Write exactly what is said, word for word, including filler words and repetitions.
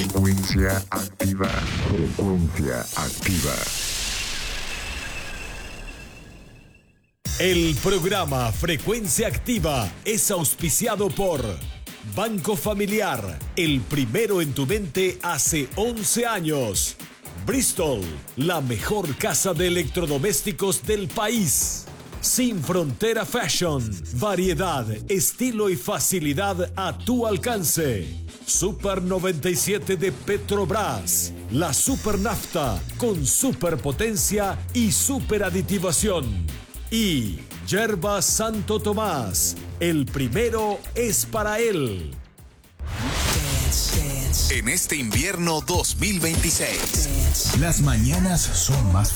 Frecuencia activa. Frecuencia activa. El programa Frecuencia Activa es auspiciado por Banco Familiar, el primero en tu mente hace once años. Bristol, la mejor casa de electrodomésticos del país. Sin Frontera Fashion, variedad, estilo y facilidad a tu alcance. Super noventa y siete de Petrobras, la super nafta con superpotencia y superaditivación. Y Yerba Santo Tomás, el primero es para él. En este invierno dos mil veintiséis, las mañanas son más